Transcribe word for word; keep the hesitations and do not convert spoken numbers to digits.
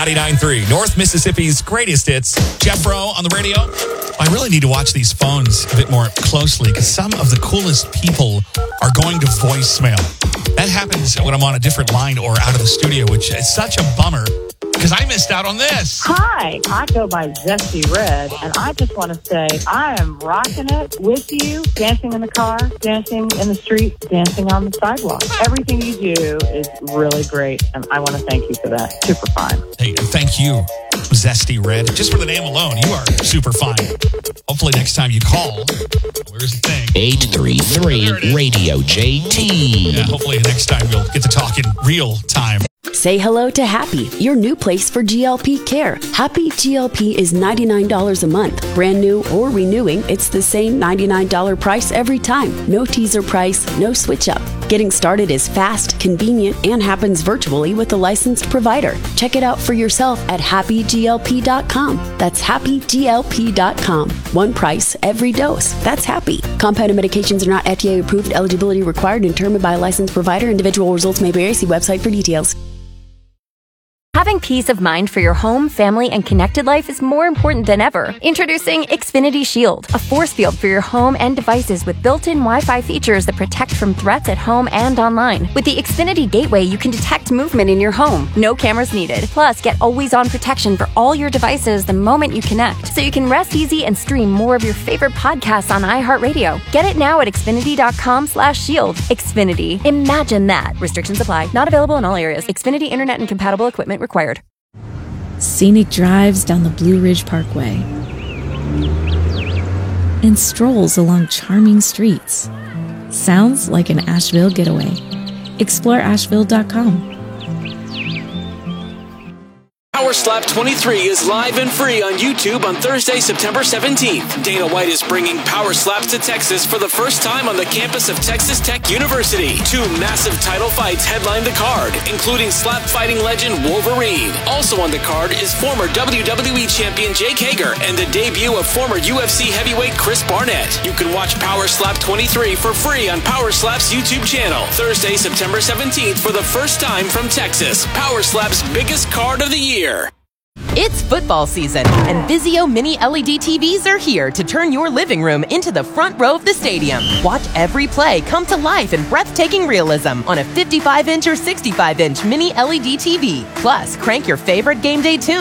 ninety-nine point three, North Mississippi's greatest hits. Jeff Rowe on the radio. I really need to watch these phones a bit more closely because some of the coolest people are going to voicemail. That happens when I'm on a different line or out of the studio, which is such a bummer because I missed out on this. Hi, I go by Zesty Red, and I just want to say I am rocking it with you, dancing in the car, dancing in the street, dancing on the sidewalk. Everything you do is really great, and I want to thank you for that. Super fine. Hey, thank you, Zesty Red. Just for the name alone, you are super fine. Hopefully next time you call, where's the thing? eight three three Radio J T. Yeah, hopefully next time you'll get to talk in real time. Say hello to Happy, your new place for G L P care. Happy G L P is ninety-nine dollars a month. Brand new or renewing, it's the same ninety-nine dollars price every time. No teaser price, no switch up. Getting started is fast, convenient, and happens virtually with a licensed provider. Check it out for yourself at happy G L P dot com. That's happy G L P dot com. One price, every dose. That's Happy. Compounded medications are not F D A approved. Eligibility required and determined by a licensed provider. Individual results may vary. See website for details. Having peace of mind for your home, family, and connected life is more important than ever. Introducing Xfinity Shield, a force field for your home and devices with built-in Wi-Fi features that protect from threats at home and online. With the Xfinity Gateway, you can detect movement in your home. No cameras needed. Plus, get always-on protection for all your devices the moment you connect, so you can rest easy and stream more of your favorite podcasts on iHeartRadio. Get it now at Xfinity.com slash shield. Xfinity. Imagine that. Restrictions apply. Not available in all areas. Xfinity Internet and compatible equipment required. Scenic drives down the Blue Ridge Parkway and strolls along charming streets. Sounds like an Asheville getaway. Explore Asheville dot com. Power Slap twenty-three is live and free on YouTube on Thursday, September seventeenth. Dana White is bringing Power Slaps to Texas for the first time on the campus of Texas Tech University. Two massive title fights headline the card, including slap fighting legend Wolverine. Also on the card is former W W E champion Jake Hager and the debut of former U F C heavyweight Chris Barnett. You can watch Power Slap twenty-three for free on Power Slap's YouTube channel. Thursday, September seventeenth for the first time from Texas. Power Slap's biggest card of the year. It's football season, and Vizio Mini L E D T Vs are here to turn your living room into the front row of the stadium. Watch every play come to life in breathtaking realism on a fifty-five inch or sixty-five inch Mini L E D T V. Plus, crank your favorite game day tunes